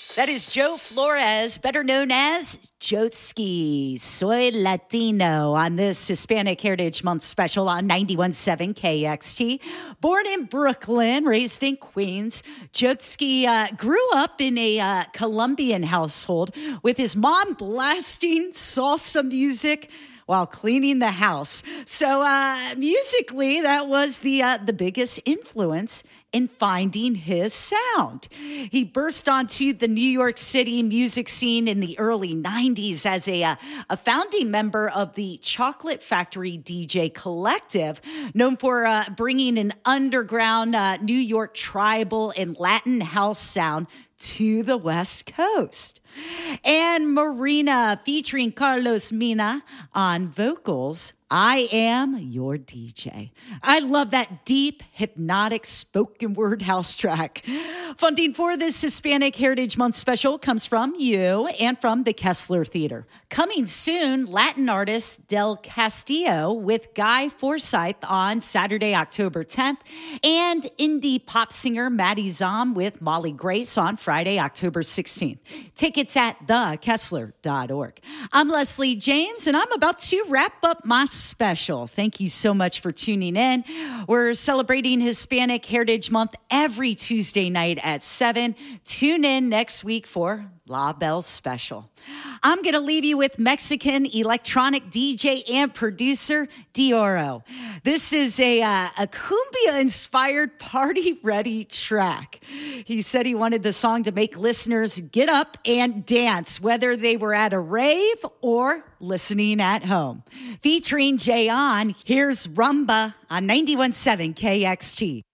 That is Joe Flores, better known as Jotski, Soy Latino, on this Hispanic Heritage Month special on 91.7 KXT. Born in Brooklyn, raised in Queens, Jotski grew up in a Colombian household with his mom blasting salsa music while cleaning the house. So musically, that was the biggest influence in finding his sound. He burst onto the New York City music scene in the early 90s as a founding member of the Chocolate Factory DJ Collective, known for bringing an underground New York tribal and Latin house sound to the West Coast. And Marina, featuring Carlos Mina on vocals, I Am Your DJ. I love that deep, hypnotic spoken word house track. Funding for this Hispanic Heritage Month special comes from you and from the Kessler Theater. Coming soon, Latin artist Del Castillo with Guy Forsyth on Saturday, October 10th, and indie pop singer Maddie Zom with Molly Grace on Friday, October 16th. Tickets at thekessler.org. I'm Leslie James, and I'm about to wrap up my special. Thank you so much for tuning in. We're celebrating Hispanic Heritage Month every Tuesday night at 7. Tune in next week for La Belle Special. I'm going to leave you with Mexican electronic DJ and producer Dioro. This is a cumbia-inspired party-ready track. He said he wanted the song to make listeners get up and dance, whether they were at a rave or listening at home. Featuring Jayon, here's Rumba on 91.7 KXT.